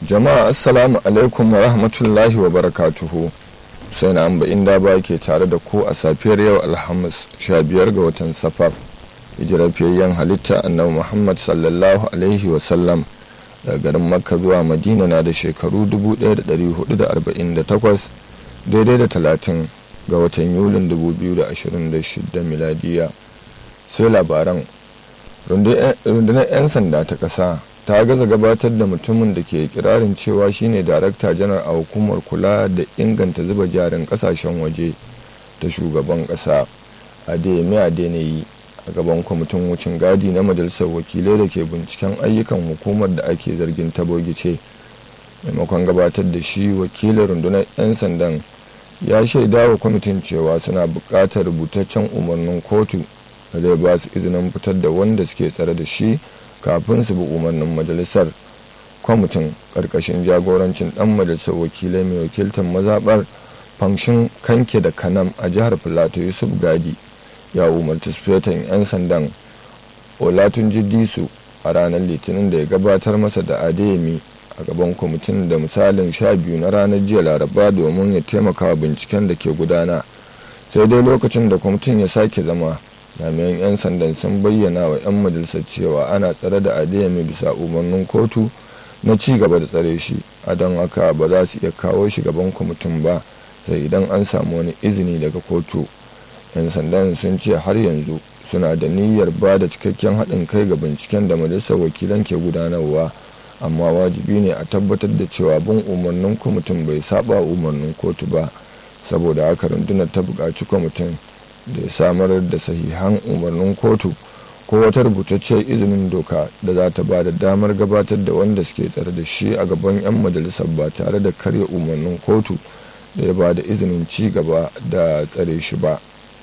Jama'a assalamu alaikum wa rahmatullahi wa barakatuhu. Sai na amba inda ba ke tare da ku a safiyar yau Alhamis 15 ga watan Safar. Hijirar fiyayyen halitta annabi Muhammad sallallahu alaihi wa sallam daga garin Makka zuwa Madina na da shekaru 1448 daidai da 30 ga watan Yulin 2026 miladiya. Sai labaran rundunar 'yan sanda ta ƙasa ta gaza gabatar da mutumin da ke kirarin cewa shine darakta janar a hukumar kula da inganta zuba jarin kasashen waje ta shugaban kasa Adeyemi Adeniyi a gaban kwamitin wucin gadi na majalisar wakilai da ke binciken ayyukan hukumar da ake zargin tabogice. Maimakon gabatar da shi, wakilin rundunar 'yan sandan ya shaida wa kwamitin cewa suna buƙatar rubutaccen umarnin kotu da zai ba su izinin fitar da wanda suke tsare da shi kafin su bi umarnin majalisar. Kwamitin ƙarƙashin jagorancin ɗan majalisar wakilai mai wakiltar mazaɓar fanshin kanke da kanam a jihar Filato Yusuf Gadi ya umarci sufetan 'yan sandan Olatunji Disu a ranar Litinin da ya gabatar masa da Adeyemi a gaban kwamitin da misalin 12 na ranar jiya Laraba domin ya taimaka binciken da ke gudana. Sai dai lokacin da kwamitin ya sake zama, jami'an 'yan sandan sun bayyana wa 'yan majalisar cewa ana tsare da Adeyemi bisa umarnin kotu na ci gaba da tsare shi, a don haka ba za su iya kawo shi gaban kwamitin ba sai idan an samu wani izini daga kotu. 'Yan sandan sun ce har yanzu suna da niyyar ba da cikakken haɗin kai ga binciken da majalisar wakilan ke gudanarwa, amma wajibi ne a tabbatar da cewa bin umarnin kwamitin bai saba umarnin kotu ba. Saboda haka rundunar ta buƙaci kwamitin da ya samar da sahihan umarnin kotu ko wata rubutacciyar izinin doka da za ta ba da damar gabatar da wanda suke tsare da shi a gaban 'yan majalisar ba tare da karya umarnin kotu da ya ba da izinin ci gaba da tsare shi ba.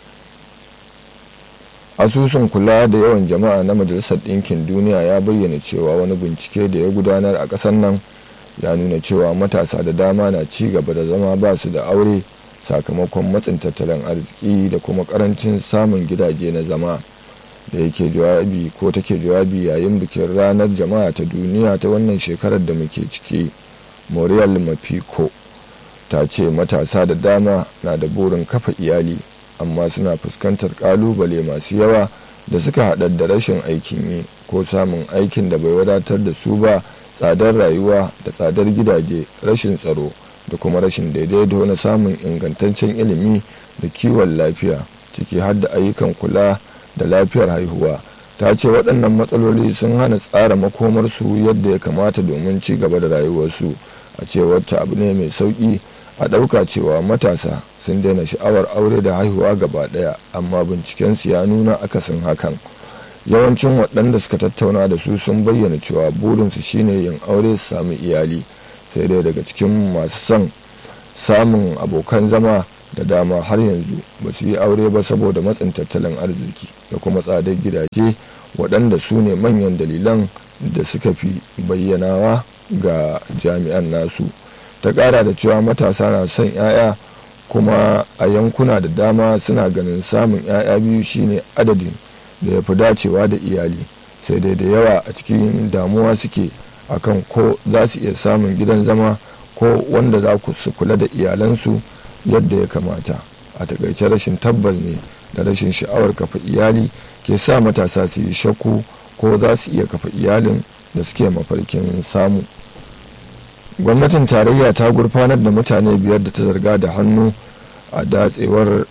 Asusun kula da yawan jama'a na Majalisar Ɗinkin Duniya ya bayyana cewa wani bincike da ya gudanar a ƙasar nan ya nuna cewa matasa da dama na ci gaba da zama ba su da aure sakamakon matsin tattalin arziki da kuma karancin samun gidaje na zama. Da yake jawabi ko take jawabi yayin bikin ranar jama'a ta duniya ta wannan shekarar da muke ciki, Muriel Mafiko ta ce matasa da dama na da burin kafa iyali amma suna fuskantar kalubale masu yawa da suka haɗa da rashin aikin yi ko samun aikin da bai wadatar da su ba, tsadar rayuwa da tsadar gidaje, rashin tsaro da kuma rashin daidaito na samun ingantaccen ilimi da kiwon lafiya, ciki har da ayyukan kula da lafiyar haihuwa. Ta ce waɗannan matsaloli sun hana tsara makomarsu yadda ya kamata domin ci gaba da rayuwarsu. A cewar ta, abu ne mai sauƙi a ɗauka cewa matasa sun daina sha'awar aure da haihuwa gaba ɗaya, amma bincikensu ya nuna akasin hakan. Yawancin waɗanda suka tattauna da su sun bayyana cewa burinsu shine yin aure su sami iyali, sai dai daga cikin masu son samun abokan zama da dama har yanzu ba su yi aure ba saboda matsin tattalin arziki da kuma tsadar gidaje, waɗanda su ne manyan dalilan da suka fi bayyanawa ga jami'an nasu. Ta ƙara da cewa matasa na son 'ya'ya kuma a yankuna da dama suna ganin samun 'ya'ya biyu shine adadin da ya fi dacewa da iyali, sai dai da yawa a cikin damuwa suke akan ko za su iya samun gidan zama ko wanda za su kula da iyalansu yadda ya kamata. A takaice rashin tabbas ne da rashin sha'awar kafa iyali ke sa matasa su yi shakku ko za su iya kafa iyalin da suke mafarkin samu. Gwamnatin tarayya ta gurfanar da mutane 5 da ta zarga da hannu a datsewa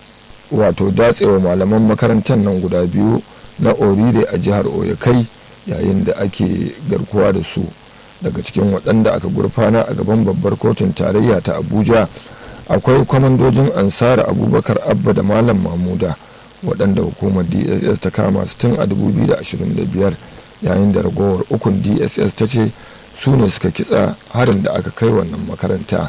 malaman makarantar nan guda 2 na Orire a jihar Oyakai yayin da ake garkuwa da su. Daga cikin waɗanda aka gurfana a gaban babbar kotun tarayya ta Abuja akwai kwamandojin Ansara Abubakar Abba da Malam Mamuda, waɗanda hukumar DSS ta kama su tun a 2025, yayin da ragowar ukun DSS ta ce su ne suka kitsa harin da aka kai wannan makaranta.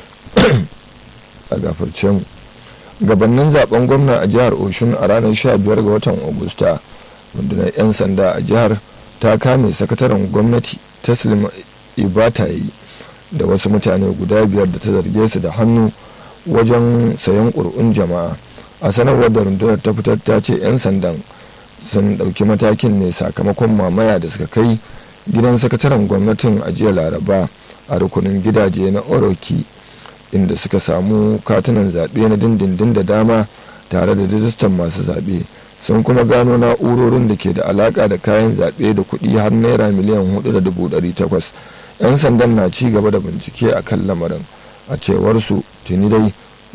A gafarce mu, gabanin zaben gwamna a jihar Oshun a ranar 15 ga watan Agusta, rundunar 'yan sanda a jihar ta kame sakataren gwamnati Taslim Ibatayi da wasu mutane guda 5 da ta zarge su da hannu wajen sayan ƙuri'un jama'a. A sanarwar da rundunar ta fitar ta ce 'yan sandan sun ɗauki matakin ne sakamakon mamaya da suka kai gidan sakataren gwamnatin a jiya Laraba a rukunin gidaje na oroki, inda suka samu katunan zaɓe na dindindin da dama tare da rijistar masu zaɓe. Sun kuma gano na'urorin da ke da alaƙa da kayan zaɓe da kuɗi har naira miliyan 4.800. 'Yan sandan na ci gaba da bincike a kan lamarin. A cewar su tuni dai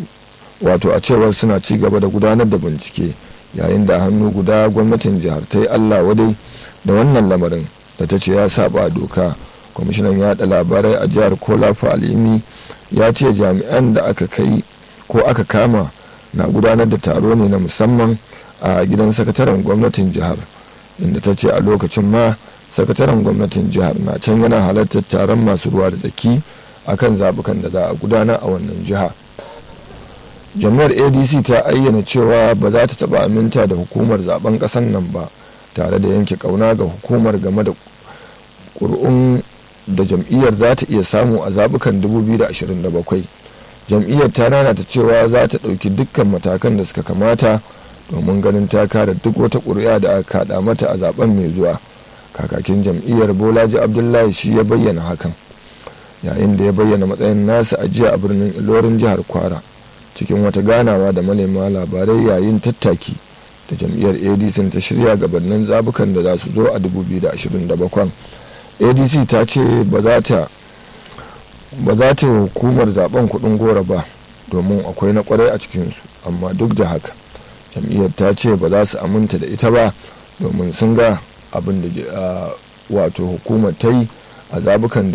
a cewar suna ci gaba da gudanar da bincike, yayin da hannu guda gwamnatin jihar ta yi Allah wadai da wannan lamarin da ta ce ya saba doka. Kwamishinan yaɗa labarai a jihar Kola Falimi ya ce jami'an da aka kama na gudanar da taro ne na musamman a gidan sakataren gwamnatin jihar, inda ta ce a lokacin ma sakataren gwamnatin jihar na can yana halartar taron masu ruwa da tsaki akan zabukan da za a gudana a wannan jiha. Jami'ar ADC ta ayyana cewa ba za ta taba aminta da hukumar zaben kasan nan ba, tare da yanke kauna ga hukumar game da ƙuri'un da jam'iyyar za ta iya samu a zabukan 2027. Jam'iyyar ta nanata cewa za ta ɗauki dukkan matakan da suka kamata domin ganin ta kare duk wata ƙuri'a da aka kaɗa mata a zaben mai zuwa. Kakakin jam'iyyar Bolaji Abdullahi shi ya bayyana hakan, yayin da ya bayyana matsayin nasa a jiya a birnin Ilorin jihar Kwara cikin wata ganawa da manema labarai yayin tattaki da jam'iyyar ADC ta shirya gabanin zabukan da za su zo a 2027. ADC ta ce ba za ta yi hukumar zaben kudin gora ba domin akwai na kwarai a cikinsu, amma duk da haka jam'iyyar ta ce ba za su aminta da ita ba domin sun ga abin da hukumar ta yi a zabukan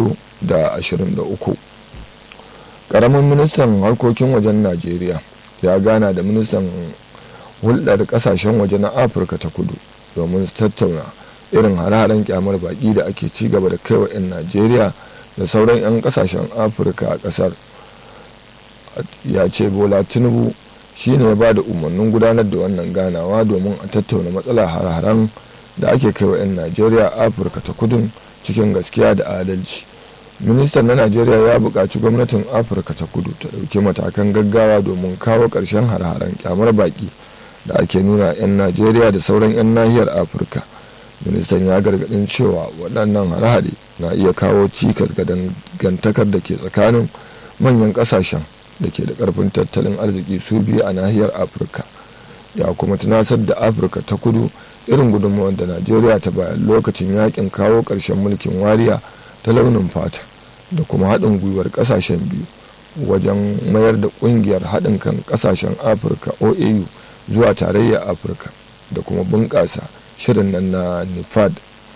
2023. Karamin ministan harkokin wajen Najeriya ya gana da ministan hulɗar ƙasashen waje na Afirka ta kudu domin su tattauna irin hare-haren kyamar baƙi da ake ci gaba da kaiwa 'yan Najeriya da sauran 'yan ƙasashen Afirka a ƙasar. Ya ce Bola Tinubu shi ne ya ba da umarnin gudanar da wannan ganawa domin a tattauna matsalar hare-haren da ake kaiwa 'yan Najeriya Afirka ta kudun cikin gaskiya da adalci. Ministan na Najeriya ya buƙaci gwamnatin Afirka ta kudu ta ɗauki matakan gaggawa domin kawo ƙarshen hare-haren kyamar baƙi da ake nuna 'yan Najeriya da sauran 'yan nahiyar Afirka. Ministan ya gargaɗin cewa waɗannan hare-hare na iya kawo cikas ga dangantakar da ke tsakanin manyan ƙasashen da ke da ƙarfin tattalin arziki su biyu a nahiyar Afirka. Ya kuma tunasar da Afirka ta kudu irin gudunmawar da Najeriya ta bayan lokacin yakin kawo ƙarshen mulkin wariya ta launin fata da kuma haɗin gwiwar ƙasashen biyu wajen mayar da ƙungiyar haɗin kan ƙasashen Afirka OAU zuwa tarayyar Afirka da kuma bunƙasa shirin nan na NIFAD.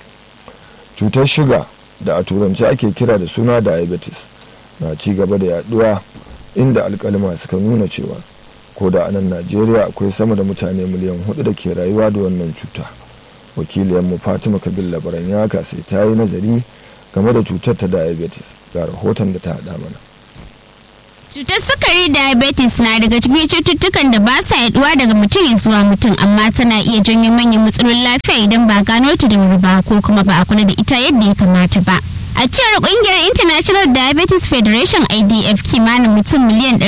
Cutar shiga da a turanci ake kira da suna diabetes na ci gaba da yaduwa, inda alƙalima suka nuna cewa ko da a nan Najeriya akwai sama da mutane miliyan 4 da ke rayuwa da wannan cuta. Wakiliyarmu Fatima Kabil Labaran ya sai ta yi nazari game da cutar ta diabetes, ga rahoton da ta haɗa mana. Cutar sukari diabetes na daga cikin cututtukan da ba sa yaduwa daga mutum zuwa mutum, amma tana iya janyo manyan matsalolin lafiya idan ba gano ta da wuri ba ko kuma ba a kula da ita yadda ya kamata ba. A cewar kungiyar International Diabetes Federation IDF, kimanin mutum miliyan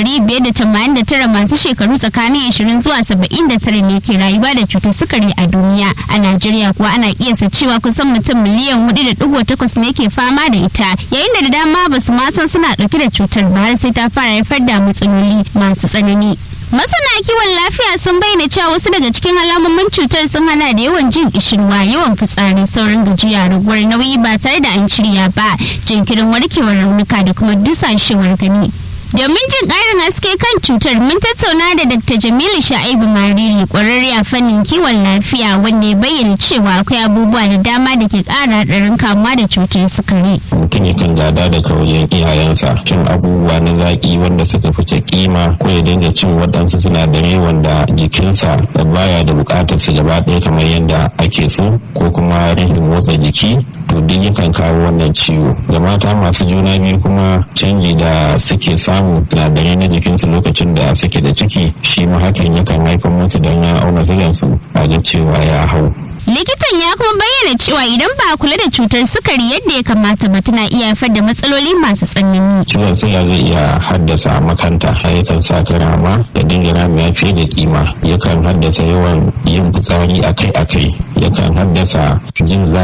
589 masu shekaru tsakanin 20 zuwa 79 ne ke rayuwa da cutar sukari a duniya. A Najeriya kuwa ana kiyasta cewa kusan mutum miliyan 4.8 ne ke fama da ita, yayin da dama ba su ma san suna dauke da cutar ba har sai ta fara haifar da matsaloli masu tsanani. Masana kiwon lafiya sun bayyana cewa wasu daga cikin alamomin cutar sun hana da yawan jin kishirwa, yawan fitsari, saurin gajiya, raguwar nauyi ba tare da an shirya ba, jinkirin warkewar raunuka da kuma dusashewar gani. Domin jin ƙarin haske kan cutar, mun tattauna da Dr. Jamilu Sha'ibu Mariri, ƙwararre a fannin kiwon lafiya, wanda ya bayyana cewa akwai abubuwa da dama da ke ƙara haɗarin kamuwa da cutar sukari. Mutum yakan gada daga wajen iyayensa cin abubuwa na zaƙi wanda suka fice kima, ko ya dinga cin waɗansu sinadarai wanda jikinsa da baya da buƙatar su gaba ɗaya kamar yadda ake so, ko kuma rashin motsa jiki, to duk yakan kawo wannan ciwo. Ga mata masu juna biyu kuma canji da suke samu sinadarai na jikinsu lokacin da suke da ciki, shi ma hakan yakan haifar musu don ya auna sigansu a ga cewa ya hau. Likitan ya kuma bayyana cewa idan ba a kula da cutar sukari yadda ya kamata ba, tana iya haifar da matsaloli masu tsanani. Ciwon suga zai iya haddasa makanta, yakan sa ka rama da dinga ramiya fiye da kima, yakan haddasa yawan yin fitsari akai-akai, yakan haddasa jin